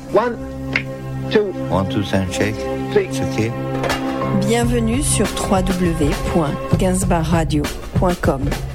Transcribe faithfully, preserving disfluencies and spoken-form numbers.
One, two. One, two, three, check. Three. Okay. Bienvenue sur w w w point gainsbourg radio point com.